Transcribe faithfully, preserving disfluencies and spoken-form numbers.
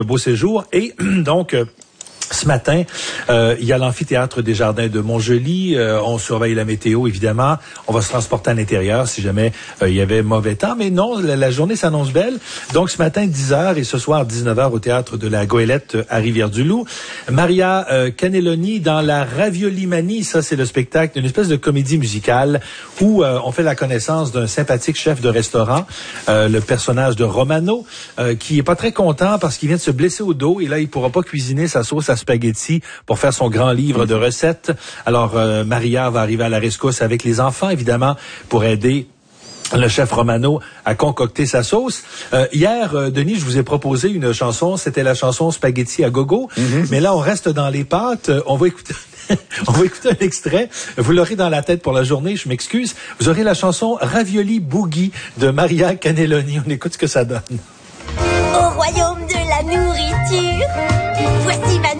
beau séjour. Et donc... Euh, Ce matin, euh, il y a l'amphithéâtre des Jardins de Montjoly. Euh, on surveille la météo, évidemment. On va se transporter à l'intérieur si jamais euh, il y avait mauvais temps. Mais non, la, la journée s'annonce belle. Donc, ce matin, dix heures et ce soir, dix-neuf heures au Théâtre de la Goélette à Rivière-du-Loup. Maria euh, Cannelloni dans la Raviolimanie. Ça, c'est le spectacle d'une espèce de comédie musicale où euh, on fait la connaissance d'un sympathique chef de restaurant, euh, le personnage de Romano, euh, qui est pas très content parce qu'il vient de se blesser au dos et là, il pourra pas cuisiner sa sauce à spaghetti pour faire son grand livre de recettes. Alors, euh, Maria va arriver à la rescousse avec les enfants, évidemment, pour aider le chef Romano a concocté sa sauce. Euh, hier, euh, Denis, je vous ai proposé une chanson. C'était la chanson Spaghetti à gogo. Mm-hmm. Mais là, on reste dans les pâtes. On va écouter... On va écouter un extrait. Vous l'aurez dans la tête pour la journée, je m'excuse. Vous aurez la chanson Ravioli Boogie de Maria Cannelloni. On écoute ce que ça donne. Au royaume de la nourriture, voici ma